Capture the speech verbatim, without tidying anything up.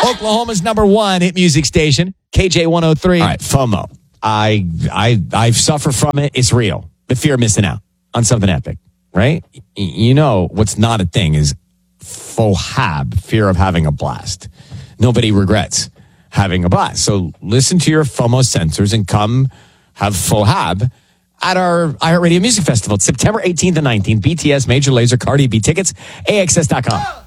Oklahoma's number one hit music station, K J one oh three. All right, FOMO. I I I suffer from it. It's real. The fear of missing out on something epic, right? Y- You know what's not a thing is FOHAB, fear of having a blast. Nobody regrets having a blast. So listen to your FOMO sensors and come have FOHAB at our iHeartRadio Music Festival. It's September eighteenth and nineteenth. B T S, Major Lazer, Cardi B tickets, A X S dot com.